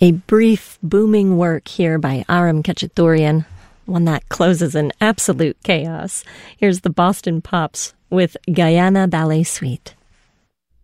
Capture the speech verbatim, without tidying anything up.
A brief, booming work here by Aram Khachaturian, one that closes in absolute chaos. Here's the Boston Pops with Guyana Ballet Suite.